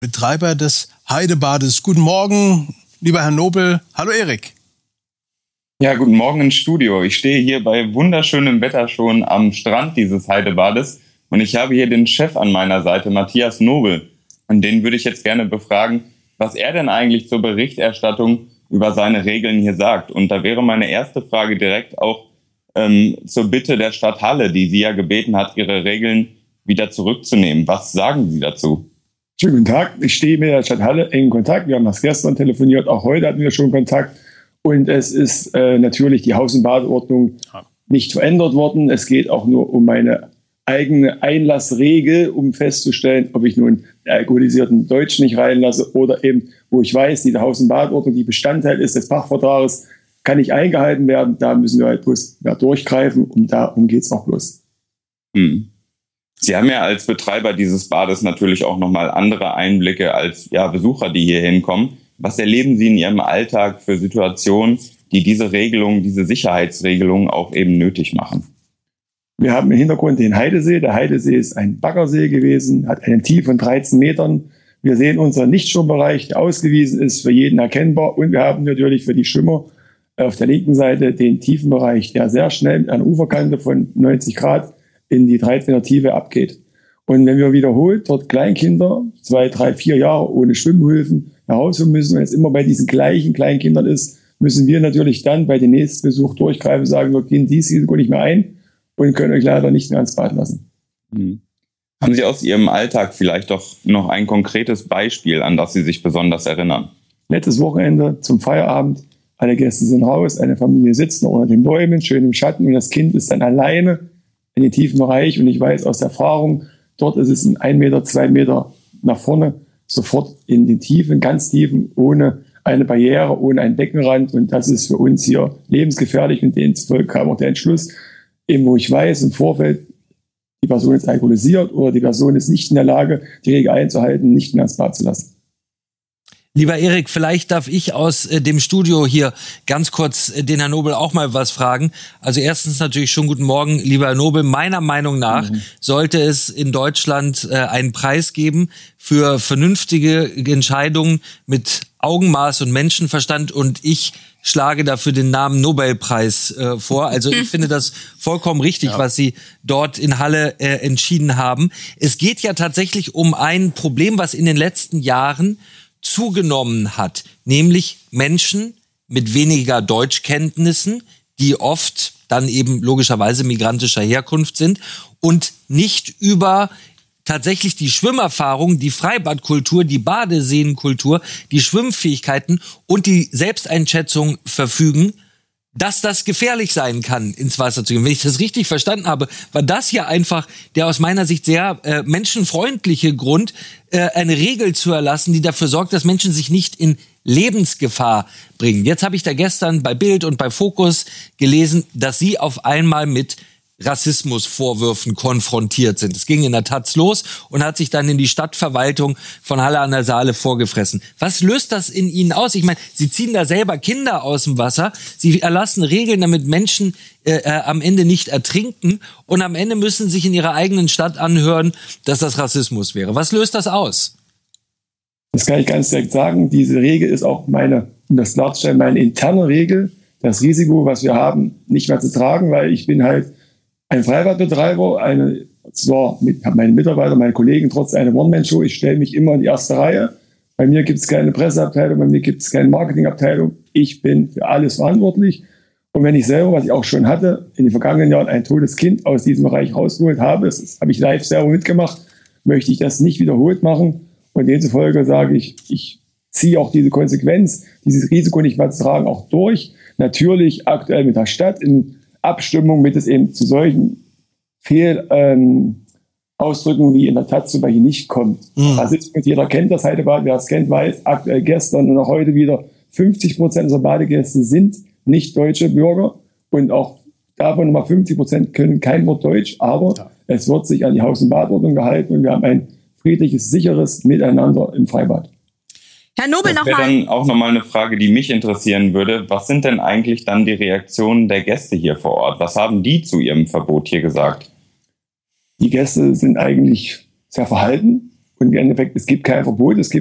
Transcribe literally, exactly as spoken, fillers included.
Betreiber des Heidebades. Guten Morgen, lieber Herr Nobel. Hallo Erik. Ja, guten Morgen ins Studio. Ich stehe hier bei wunderschönem Wetter schon am Strand dieses Heidebades und ich habe hier den Chef an meiner Seite, Matthias Nobel. Und den würde ich jetzt gerne befragen, was er denn eigentlich zur Berichterstattung über seine Regeln hier sagt. Und da wäre meine erste Frage direkt auch ähm, zur Bitte der Stadt Halle, die Sie ja gebeten hat, ihre Regeln wieder zurückzunehmen. Was sagen Sie dazu? Schönen guten Tag. Ich stehe mit der Stadt Halle in Kontakt. Wir haben das gestern telefoniert. Auch heute hatten wir schon Kontakt. Und es ist äh, natürlich die Haus- und Badeordnung nicht verändert worden. Es geht auch nur um meine eigene Einlassregel, um festzustellen, ob ich nun den alkoholisierten Deutsch nicht reinlasse oder eben, wo ich weiß, die Haus- und Badeordnung, die Bestandteil ist des Pachtvertrages, kann nicht eingehalten werden. Da müssen wir halt bloß ja, durchgreifen und darum geht es auch bloß. Hm. Sie haben ja als Betreiber dieses Bades natürlich auch nochmal andere Einblicke als ja, Besucher, die hier hinkommen. Was erleben Sie in Ihrem Alltag für Situationen, die diese Regelung, diese Sicherheitsregelung auch eben nötig machen? Wir haben im Hintergrund den Heidesee. Der Heidesee ist ein Baggersee gewesen, hat eine Tiefe von dreizehn Metern. Wir sehen unseren Nichtschwimmbereich, der ausgewiesen ist, für jeden erkennbar. Und wir haben natürlich für die Schwimmer auf der linken Seite den Tiefenbereich, der sehr schnell mit einer Uferkante von neunzig Grad in die dreizehn Meter Tiefe abgeht. Und wenn wir wiederholt dort Kleinkinder, zwei, drei, vier Jahre ohne Schwimmhilfen nach Hause müssen, wenn es immer bei diesen gleichen Kleinkindern ist, müssen wir natürlich dann bei dem nächsten Besuch durchgreifen, sagen, wir gehen dieses Risiko nicht mehr ein und können euch leider nicht mehr ans Bad lassen. Hm. Haben Sie aus Ihrem Alltag vielleicht doch noch ein konkretes Beispiel, an das Sie sich besonders erinnern? Letztes Wochenende zum Feierabend, alle Gäste sind raus, eine Familie sitzt noch unter den Bäumen, schön im Schatten und das Kind ist dann alleine in den tiefen Bereich und ich weiß aus Erfahrung, dort ist es ein ein Meter, zwei Meter nach vorne, sofort in den Tiefen, ganz tiefen, ohne eine Barriere, ohne einen Beckenrand. Und das ist für uns hier lebensgefährlich. Und demzufolge kam auch der Entschluss, eben wo ich weiß im Vorfeld, die Person ist alkoholisiert oder die Person ist nicht in der Lage, die Regel einzuhalten, nicht mehr ins Bad zu lassen. Lieber Erik, vielleicht darf ich aus äh, dem Studio hier ganz kurz äh, den Herrn Nobel auch mal was fragen. Also erstens natürlich schon guten Morgen, lieber Herr Nobel. Meiner Meinung nach mhm. sollte es in Deutschland äh, einen Preis geben für vernünftige Entscheidungen mit Augenmaß und Menschenverstand. Und ich schlage dafür den Namen Nobelpreis äh, vor. Also ich finde das vollkommen richtig, ja. was Sie dort in Halle äh, entschieden haben. Es geht ja tatsächlich um ein Problem, was in den letzten Jahren zugenommen hat, nämlich Menschen mit weniger Deutschkenntnissen, die oft dann eben logischerweise migrantischer Herkunft sind und nicht über tatsächlich die Schwimmerfahrung, die Freibadkultur, die Badeseenkultur, die Schwimmfähigkeiten und die Selbsteinschätzung verfügen, dass das gefährlich sein kann, ins Wasser zu gehen. Wenn ich das richtig verstanden habe, war das hier einfach der aus meiner Sicht sehr äh, menschenfreundliche Grund, äh, eine Regel zu erlassen, die dafür sorgt, dass Menschen sich nicht in Lebensgefahr bringen. Jetzt habe ich da gestern bei Bild und bei Focus gelesen, dass Sie auf einmal mit Rassismusvorwürfen konfrontiert sind. Es ging in der Taz los und hat sich dann in die Stadtverwaltung von Halle an der Saale vorgefressen. Was löst das in Ihnen aus? Ich meine, Sie ziehen da selber Kinder aus dem Wasser, Sie erlassen Regeln, damit Menschen äh, äh, am Ende nicht ertrinken und am Ende müssen sich in ihrer eigenen Stadt anhören, dass das Rassismus wäre. Was löst das aus? Das kann ich ganz direkt sagen. Diese Regel ist auch meine, um das klarzustellen, meine interne Regel, das Risiko, was wir haben, nicht mehr zu tragen, weil ich bin halt ein Freibadbetreiber, eine, zwar mit meinen Mitarbeitern, meinen Kollegen, trotz einer One-Man-Show, ich stelle mich immer in die erste Reihe. Bei mir gibt es keine Presseabteilung, bei mir gibt es keine Marketingabteilung. Ich bin für alles verantwortlich. Und wenn ich selber, was ich auch schon hatte, in den vergangenen Jahren ein totes Kind aus diesem Bereich rausgeholt habe, das habe ich live selber mitgemacht, möchte ich das nicht wiederholt machen. Und demzufolge sage ich, ich ziehe auch diese Konsequenz, dieses Risiko nicht mehr zu tragen, auch durch. Natürlich aktuell mit der Stadt in Abstimmung, mit es eben zu solchen Fehlausdrücken ähm, wie in der Taz zum Beispiel nicht kommt. Mhm. Rassismus, jeder kennt das Heidebad, wer es kennt, weiß, aktuell gestern und auch heute wieder fünfzig Prozent unserer Badegäste sind nicht deutsche Bürger und auch davon nochmal fünfzig Prozent können kein Wort Deutsch, aber ja. es wird sich an die Haus- und Badordnung gehalten und wir haben ein friedliches, sicheres Miteinander im Freibad. Herr Nobel, das wäre dann auch nochmal eine Frage, die mich interessieren würde. Was sind denn eigentlich dann die Reaktionen der Gäste hier vor Ort? Was haben die zu ihrem Verbot hier gesagt? Die Gäste sind eigentlich sehr verhalten Und im Endeffekt, es gibt kein Verbot, es gibt